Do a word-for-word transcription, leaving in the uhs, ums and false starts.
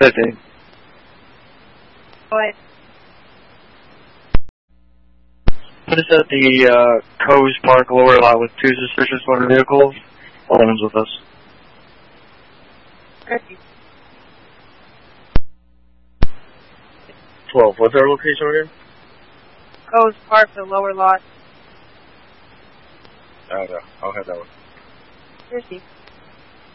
fifteen. What? What is at the uh, Coes Park lower lot with two suspicious motor vehicles? Eleven's with us. thirty. twelve. What's our location again? Coes Park, the lower lot. Okay, I'll have that one. thirty.